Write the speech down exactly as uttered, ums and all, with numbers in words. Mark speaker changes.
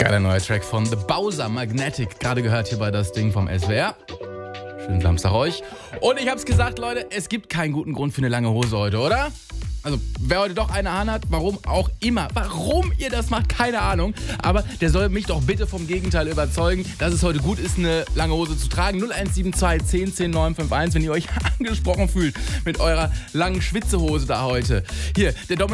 Speaker 1: Geiler neuer Track von The Bowser, Magnetic. Gerade gehört hier bei das Ding vom S W R. Schönen Samstag euch. Und ich hab's gesagt, Leute, es gibt keinen guten Grund für eine lange Hose heute, oder? Also, wer heute doch eine anhat, warum auch immer. Warum ihr das macht, keine Ahnung. Aber der soll mich doch bitte vom Gegenteil überzeugen, dass es heute gut ist, eine lange Hose zu tragen. null eins sieben zwei zehn zehn neun fünf eins, wenn ihr euch angesprochen fühlt mit eurer langen Schwitzehose da heute. Hier, der Dominik